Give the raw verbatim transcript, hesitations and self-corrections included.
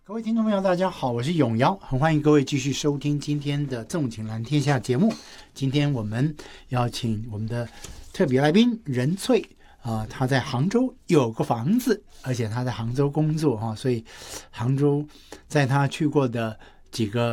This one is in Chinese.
各位听众朋友大家好，我是永尧，很欢迎各位继续收听今天的纵情蓝天下节目。今天我们邀请我们的特别来宾任翠啊、呃，他在杭州有个房子，而且他在杭州工作哈、啊，所以杭州在他去过的几个